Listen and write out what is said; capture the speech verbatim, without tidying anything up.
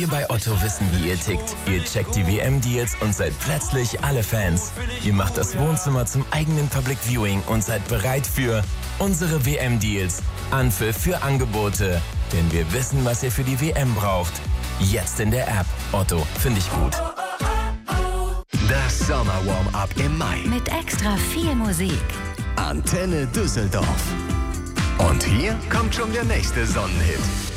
Wir bei Otto wissen, wie ihr tickt. Ihr checkt die W M-Deals und seid plötzlich alle Fans. Ihr macht das Wohnzimmer zum eigenen Public Viewing und seid bereit für unsere W M-Deals. Anpfiff für Angebote. Denn wir wissen, was ihr für die W M braucht. Jetzt in der App. Otto, finde ich gut. Das Sommer-Warm-Up im Mai. Mit extra viel Musik. Antenne Düsseldorf. Und hier kommt schon der nächste Sonnenhit.